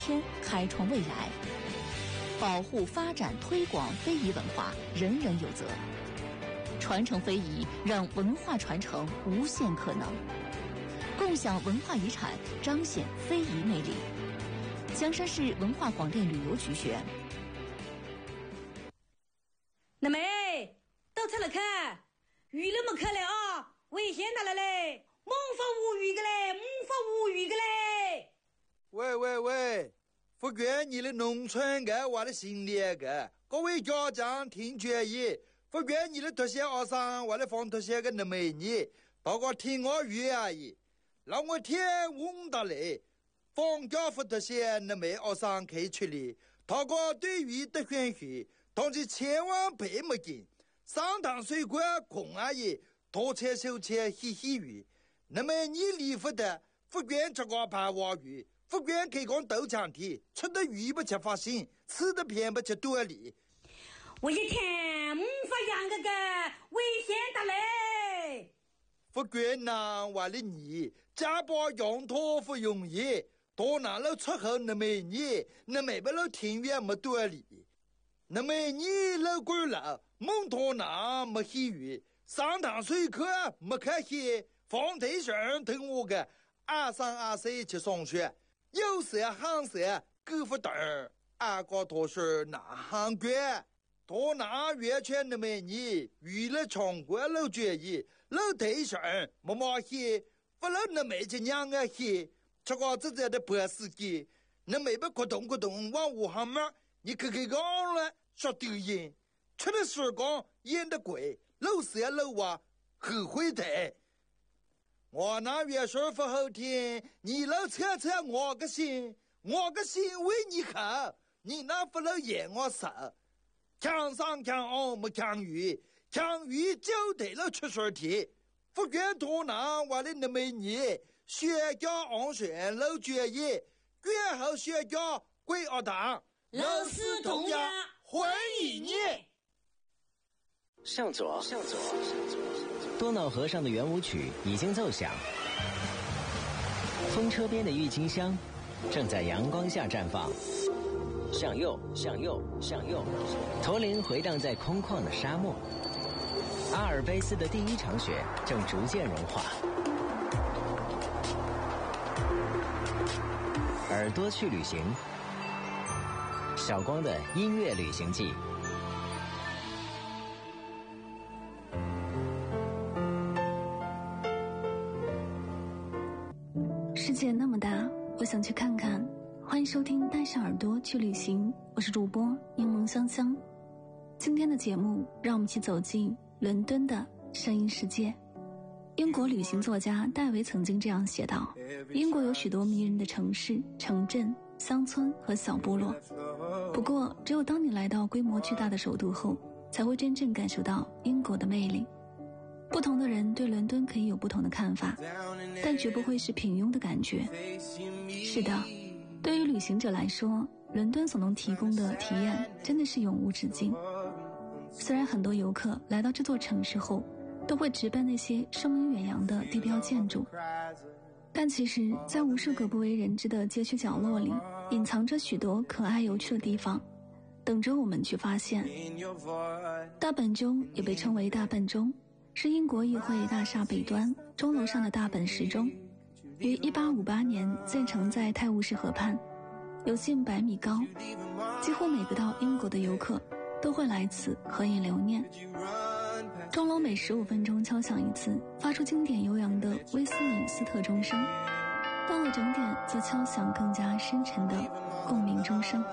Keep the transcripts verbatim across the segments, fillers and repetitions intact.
天开创未来，保护、发展、推广非遗文化，人人有责。传承非遗，让文化传承无限可能。共享文化遗产，彰显非遗魅力。江山市文化广电旅游局选。 那妹，到车了看，鱼都没看了啊，危险到了嘞，猛发无语的嘞，猛发无语的嘞。 喂喂喂，福建你的农村个我的心里个，各位家长听决议，福建你的特些学生我的放特些个那美女，大家听我语而已，让我天问到嘞，放假福特些那美学生可以出来，他个对于的选许，但是千万别没劲，上堂水果空而已，多切手切嘻嘻语，那么你离福的福建这个排话语。福建开工豆浆体，吃的鱼不吃发心，吃的偏不吃多里。 我一天没法养个个，危险的嘞！ 福建呐，为了你，家把养托不容易，多拿了出口那么你，那没不了庭院没多里，那么你老贵了，蒙托拿没喜鱼，上堂水课没开戏，放对象等我个，二三二四去上学。有时行时够不等二个多是哪行官多拿月圈的美女娱乐场国老决议老对象妈妈去不老那没去娘啊去这个自己的博士机那没不咕咚咕咚往武汉嘛你可给讲了说丢人吃的时光演的鬼老时老啊后悔的我那月说不好听，你老扯扯我个心，我个心为你好，你那不老演我手，强上强下没强于，强于就得了出水题，福建多拿我的那么你，学家安选老决议，卷后学家归二堂， 老师同样欢迎你。 向左，向左，向左。多瑙河上的圆舞曲已经奏响，风车边的郁金香正在阳光下绽放。向右，向右，向右，驼铃回荡在空旷的沙漠。阿尔卑斯的第一场雪正逐渐融化。耳朵去旅行，小光的音乐旅行记。 世界那么大，我想去看看。欢迎收听带上耳朵去旅行，我是主播柠檬香香。今天的节目让我们一起走进伦敦的声音世界。英国旅行作家戴维曾经这样写道，英国有许多迷人的城市、城镇、乡村和小部落，不过只有当你来到规模巨大的首都后，才会真正感受到英国的魅力。不同的人对伦敦可以有不同的看法，但绝不会是平庸的感觉。是的，对于旅行者来说，伦敦所能提供的体验真的是永无止境。虽然很多游客来到这座城市后都会直奔那些声名远扬的地标建筑，但其实在无数个不为人知的街区角落里，隐藏着许多可爱有趣的地方，等着我们去发现。大本钟也被称为大笨钟，是英国议会大厦北端钟楼上的大本时钟，于一八五八年建成在泰晤士河畔，有近百米高，几乎每个到英国的游客都会来此合影留念。钟楼每十五分钟敲响一次，发出经典悠扬的威斯敏斯特钟声，到了整点则敲响更加深沉的共鸣钟声。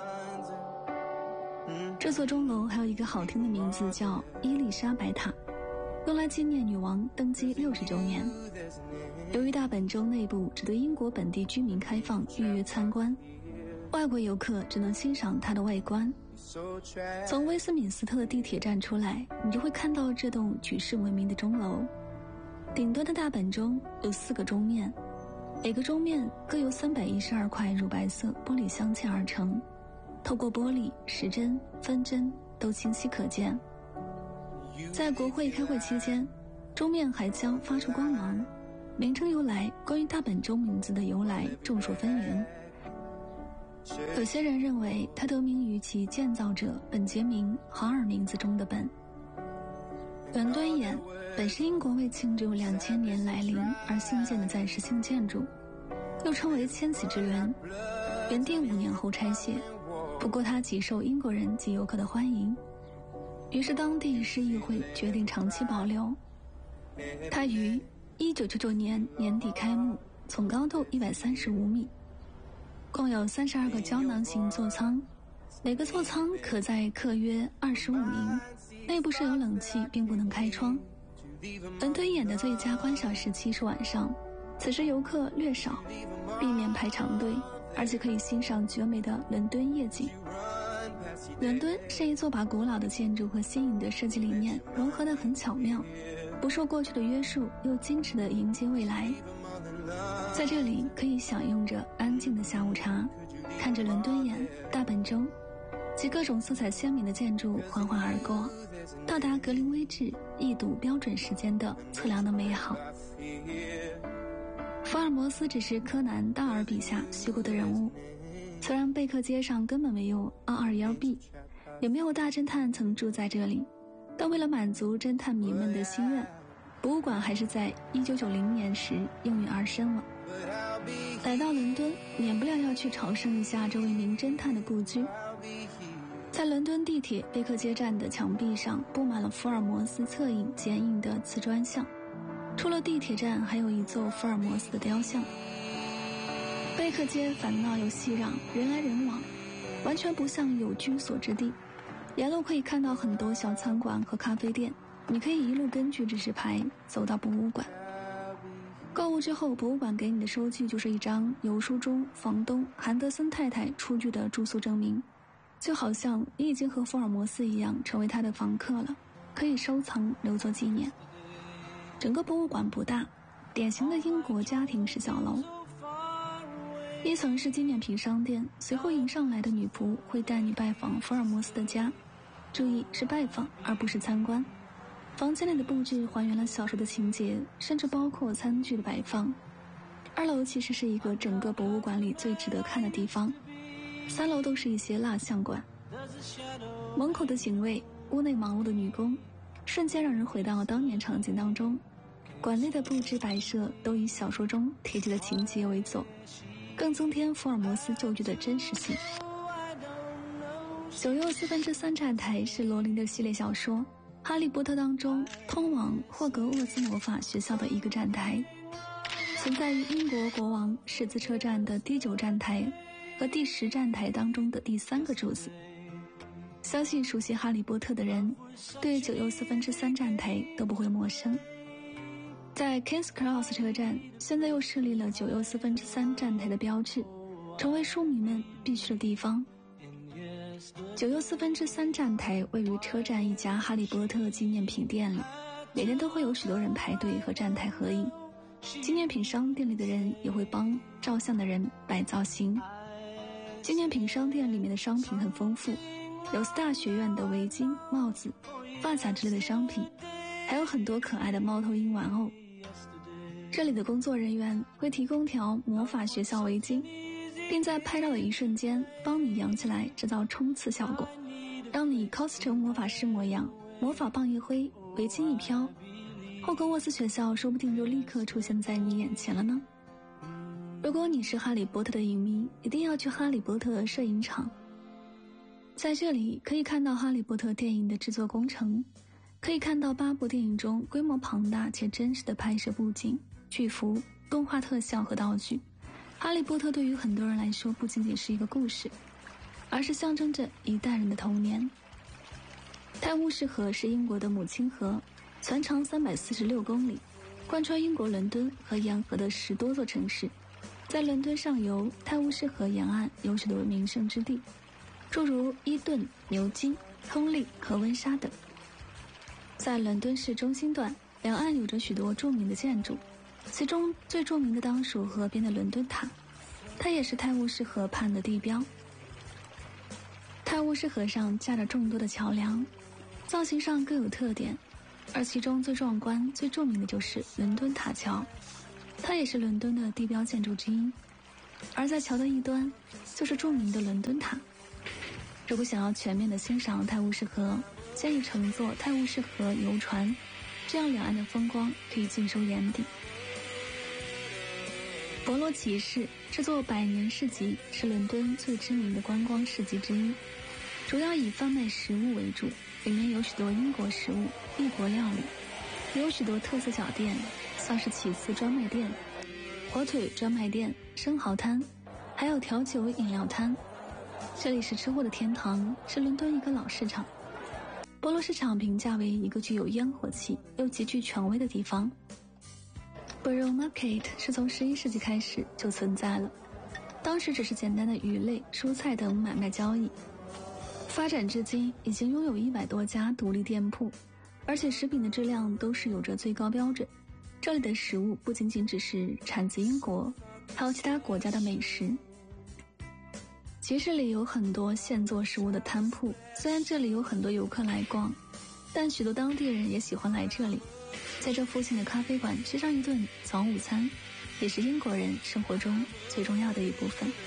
这座钟楼还有一个好听的名字，叫伊丽莎白塔，用来纪念女王登基六十周年。由于大本钟内部只对英国本地居民开放预约参观，外国游客只能欣赏它的外观。从威斯敏斯特地铁站出来，你就会看到这栋举世闻名的钟楼。顶端的大本钟有四个钟面，每个钟面各由三百一十二块乳白色玻璃镶嵌而成，透过玻璃，时针、分针都清晰可见。在国会开会期间，钟面还将发出光芒。名称由来，关于大本钟名字的由来众说纷纭。 有些人认为它得名于其建造者本杰明·豪尔名字中的本。伦敦眼本是英国为庆祝两千年来临而兴建的暂时性建筑，又称为千禧之轮，原定五年后拆卸，不过它极受英国人及游客的欢迎，于是当地市议会决定长期保留。它于一九九九年年底开幕，总高度一百三十五米，共有三十二个胶囊型座舱，每个座舱可载客约二十五名，内部设有冷气并不能开窗。伦敦眼的最佳观赏时期是晚上，此时游客略少，避免排长队，而且可以欣赏绝美的伦敦夜景。伦敦是一座把古老的建筑和新颖的设计理念融合得很巧妙，不受过去的约束，又矜持地迎接未来。在这里可以享用着安静的下午茶，看着伦敦眼、大本钟及各种色彩鲜明的建筑缓缓而过，到达格林威治一睹标准时间的测量的美好。福尔摩斯只是柯南·道尔笔下虚构的人物，虽然贝克街上根本没有二二一 B， 也没有大侦探曾住在这里，但为了满足侦探迷们的心愿，博物馆还是在一九九零年时应运而生了。来到伦敦，免不了要去朝圣一下这位名侦探的故居。在伦敦地铁贝克街站的墙壁上布满了福尔摩斯侧影剪影的瓷砖像，除了地铁站还有一座福尔摩斯的雕像。贝克街烦闹又熙攘，人来人往，完全不像有居所之地。沿路可以看到很多小餐馆和咖啡店，你可以一路根据指示牌走到博物馆。购物之后，博物馆给你的收据就是一张由书中房东韩德森太太出具的住宿证明，就好像你已经和福尔摩斯一样成为他的房客了，可以收藏留作纪念。整个博物馆不大，典型的英国家庭式小楼。一层是纪念品商店，随后迎上来的女仆会带你拜访福尔摩斯的家，注意是拜访而不是参观。房间里的布置还原了小说的情节，甚至包括餐具的摆放。二楼其实是一个整个博物馆里最值得看的地方，三楼都是一些蜡像馆。门口的警卫，屋内忙碌的女工，瞬间让人回到当年场景当中。馆内的布置摆设都以小说中提及的情节为佐，更增添福尔摩斯旧剧的真实性。九又四分之三站台是罗琳的系列小说《哈利波特》当中通往霍格沃兹魔法学校的一个站台，存在于英国国王十字车站的第九站台和第十站台当中的第三个柱子。相信熟悉哈利波特的人对九又四分之三站台都不会陌生。在 King's Cross 车站，现在又设立了九又四分之三站台的标志，成为书迷们必去的地方。九又四分之三站台位于车站一家哈利波特纪念品店里，每天都会有许多人排队和站台合影。纪念品商店里的人也会帮照相的人摆造型。纪念品商店里面的商品很丰富，有 Star 学院的围巾、帽子、发卡之类的商品，还有很多可爱的猫头鹰玩偶。这里的工作人员会提供条魔法学校围巾，并在拍照的一瞬间帮你扬起来，制造冲刺效果，让你 cos 成魔法师模样。魔法棒一挥，围巾一飘，霍格沃兹学校说不定就立刻出现在你眼前了呢。如果你是哈利波特的影迷，一定要去哈利波特摄影场。在这里可以看到哈利波特电影的制作工程，可以看到八部电影中规模庞大且真实的拍摄布景、剧服、动画特效和道具。哈利波特对于很多人来说不仅仅是一个故事，而是象征着一代人的童年。泰晤士河是英国的母亲河，全长三百四十六公里，贯穿英国伦敦和沿河的十多座城市。在伦敦上游，泰晤士河沿岸有许多名胜之地，诸如伊顿、牛津、亨利和温莎等。在伦敦市中心段，两岸有着许多著名的建筑，其中最著名的当属河边的伦敦塔，它也是泰晤士河畔的地标。泰晤士河上架着众多的桥梁，造型上各有特点，而其中最壮观、最著名的就是伦敦塔桥，它也是伦敦的地标建筑之一。 而在桥的一端就是著名的伦敦塔。如果想要全面地欣赏泰晤士河，建议乘坐泰晤士河游船，这样两岸的风光可以尽收眼底。博罗集市这座百年市集是伦敦最知名的观光市集之一，主要以贩卖食物为主，里面有许多英国食物、异国料理，有许多特色小店，像是起司专卖店、火腿专卖店、生蚝摊，还有调酒饮料摊。这里是吃货的天堂，是伦敦一个老市场。博罗市场评价为一个具有烟火气又极具权威的地方。Borough Market 是从十一世纪开始就存在了，当时只是简单的鱼类、蔬菜等买卖交易，发展至今已经拥有一百多家独立店铺，而且食品的质量都是有着最高标准。这里的食物不仅仅只是产自英国，还有其他国家的美食。集市里有很多现做食物的摊铺，虽然这里有很多游客来逛，但许多当地人也喜欢来这里，在这附近的咖啡馆吃上一顿早午餐，也是英国人生活中最重要的一部分。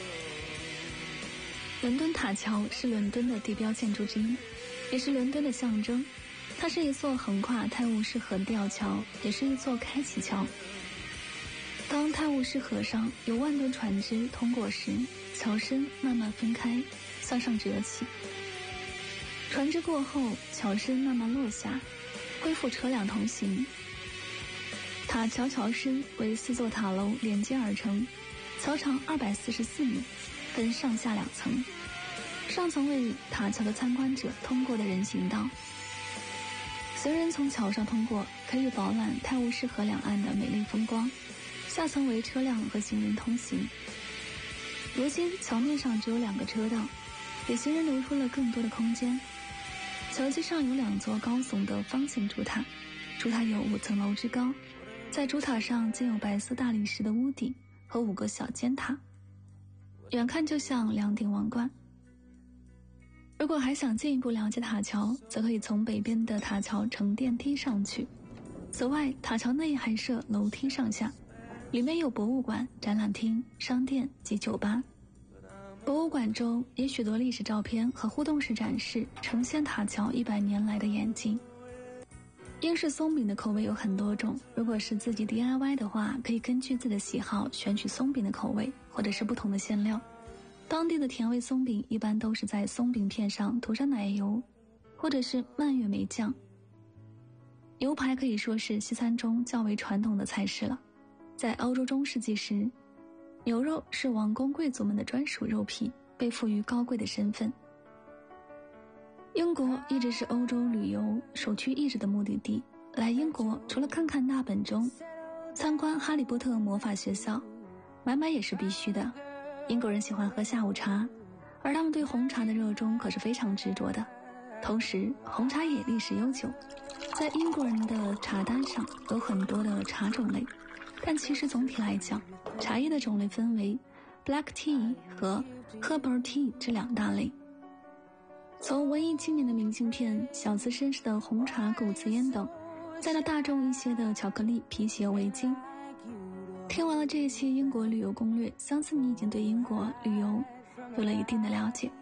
伦敦塔桥是伦敦的地标建筑之一，也是伦敦的象征。它是一座横跨泰晤士河的吊桥，也是一座开启桥。当泰晤士河上有万吨船只通过时，桥身慢慢分开，向上折起。船只过后，桥身慢慢落下，恢复车辆通行。塔桥桥身为四座塔楼连接而成，桥长二百四十四米，分上下两层。上层为塔桥的参观者通过的人行道，行人从桥上通过，可以饱览泰晤士河两岸的美丽风光。下层为车辆和行人通行。如今桥面上只有两个车道，给行人留出了更多的空间。桥基上有两座高耸的方形主塔，主塔有五层楼之高，在主塔上建有白色大理石的屋顶和五个小尖塔，远看就像两顶王冠。如果还想进一步了解塔桥，则可以从北边的塔桥乘电梯上去。此外，塔桥内还设楼梯上下，里面有博物馆、展览厅、商店及酒吧。博物馆中也许多历史照片和互动式展示，呈现塔桥一百年来的演进。英式松饼的口味有很多种，如果是自己 D I Y 的话，可以根据自己的喜好选取松饼的口味，或者是不同的馅料。当地的甜味松饼一般都是在松饼片上涂上奶油，或者是蔓越莓酱。牛排可以说是西餐中较为传统的菜式了。在欧洲中世纪时，牛肉是王公贵族们的专属肉皮，被赋予高贵的身份。英国一直是欧洲旅游首屈一指的目的地，来英国除了看看大本钟，参观哈利波特魔法学校，买买也是必须的。英国人喜欢喝下午茶，而他们对红茶的热衷可是非常执着的。同时，红茶也历史悠久，在英国人的茶单上有很多的茶种类，但其实总体来讲，茶叶的种类分为 black tea 和 herbal tea 这两大类。从文艺青年的明信片、小资绅士的红茶、谷子烟等，再到大众一些的巧克力、皮鞋、围巾。听完了这一期英国旅游攻略，相信你已经对英国旅游有了一定的了解。